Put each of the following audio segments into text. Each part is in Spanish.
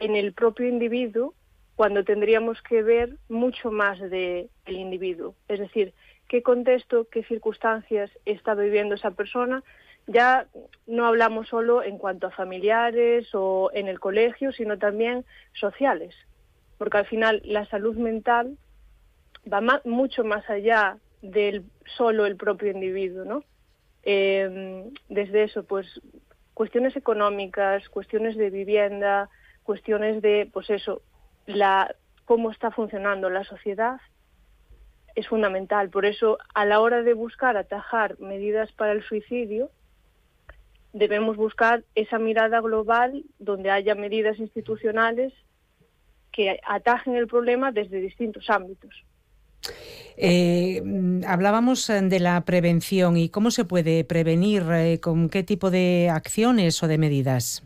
en el propio individuo cuando tendríamos que ver mucho más del individuo. Es decir, qué contexto, qué circunstancias está viviendo esa persona. Ya no hablamos solo en cuanto a familiares o en el colegio, sino también sociales. Porque al final la salud mental va mucho más allá del solo el propio individuo, ¿no? Desde eso, pues, cuestiones económicas, cuestiones de vivienda, cuestiones de, pues eso, cómo está funcionando la sociedad, es fundamental. Por eso, a la hora de buscar atajar medidas para el suicidio, debemos buscar esa mirada global donde haya medidas institucionales que atajen el problema desde distintos ámbitos. Hablábamos de la prevención y cómo se puede prevenir, con qué tipo de acciones o de medidas.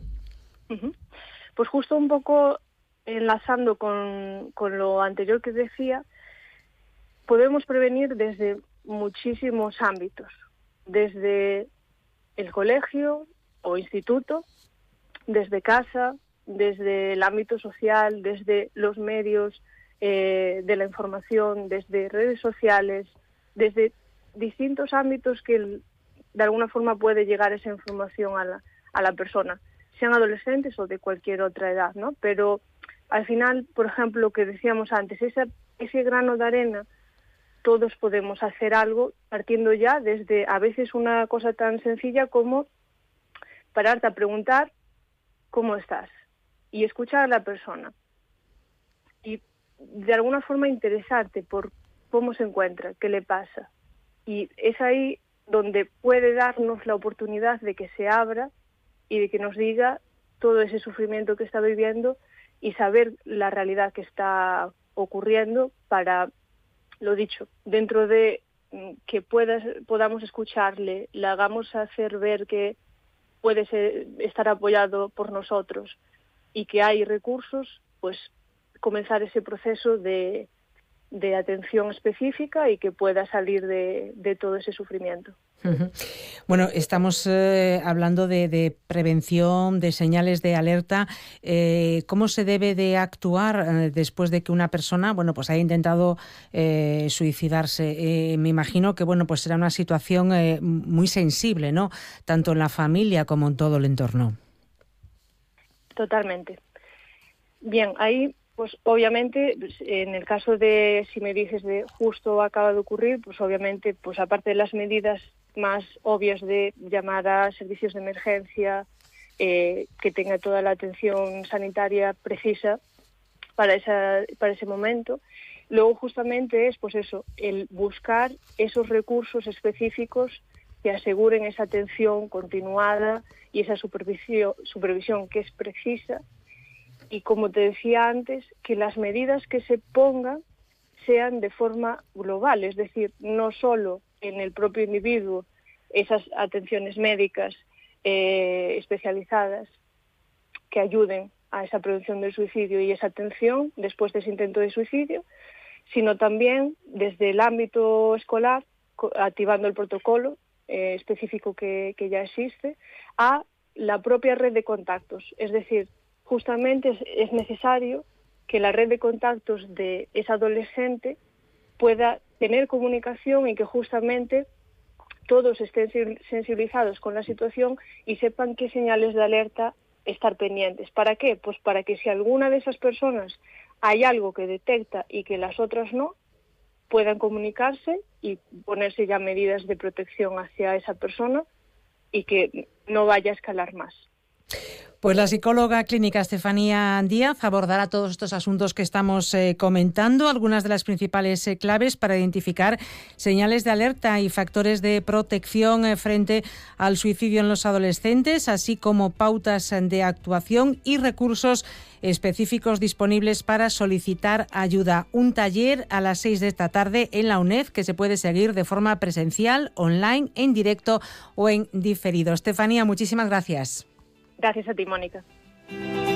Pues justo un poco enlazando con lo anterior que decía, podemos prevenir desde muchísimos ámbitos, desde el colegio o instituto, desde casa, desde el ámbito social, desde los medios de la información, desde redes sociales, desde distintos ámbitos que de alguna forma puede llegar esa información a la persona, sean adolescentes o de cualquier otra edad, ¿no? Pero al final, por ejemplo, lo que decíamos antes, ese grano de arena, todos podemos hacer algo partiendo ya desde a veces una cosa tan sencilla como pararte a preguntar cómo estás y escuchar a la persona y de alguna forma interesarte por cómo se encuentra, qué le pasa. Y es ahí donde puede darnos la oportunidad de que se abra y de que nos diga todo ese sufrimiento que está viviendo y saber la realidad que está ocurriendo para, lo dicho, dentro de que podamos escucharle, le hagamos hacer ver que puede estar apoyado por nosotros y que hay recursos, pues comenzar ese proceso de atención específica y que pueda salir de todo ese sufrimiento. Bueno, estamos hablando de prevención, de señales de alerta. ¿Cómo se debe de actuar después de que una persona, bueno, pues haya intentado suicidarse? Me imagino que, bueno, pues será una situación muy sensible, ¿no? Tanto en la familia como en todo el entorno. Totalmente. Bien, ahí, pues obviamente, en el caso de, si me dices de justo acaba de ocurrir, pues obviamente, pues aparte de las medidas más obvias de llamar a servicios de emergencia, que tenga toda la atención sanitaria precisa para ese momento, luego justamente es, pues eso, el buscar esos recursos específicos que aseguren esa atención continuada y esa supervisión que es precisa. Y como te decía antes, que las medidas que se pongan sean de forma global, es decir, no solo en el propio individuo, esas atenciones médicas especializadas que ayuden a esa prevención del suicidio y esa atención después de ese intento de suicidio, sino también desde el ámbito escolar, activando el protocolo específico que ya existe, a la propia red de contactos, es decir, justamente es necesario que la red de contactos de ese adolescente pueda tener comunicación y que justamente todos estén sensibilizados con la situación y sepan qué señales de alerta estar pendientes. ¿Para qué? Pues para que si alguna de esas personas hay algo que detecta y que las otras no, puedan comunicarse y ponerse ya medidas de protección hacia esa persona y que no vaya a escalar más. Pues la psicóloga clínica Estefanía Díaz abordará todos estos asuntos que estamos comentando, algunas de las principales claves para identificar señales de alerta y factores de protección frente al suicidio en los adolescentes, así como pautas de actuación y recursos específicos disponibles para solicitar ayuda. Un taller a las 6 de esta tarde en la UNED que se puede seguir de forma presencial, online, en directo o en diferido. Estefanía, muchísimas gracias. Gracias a ti, Mónica.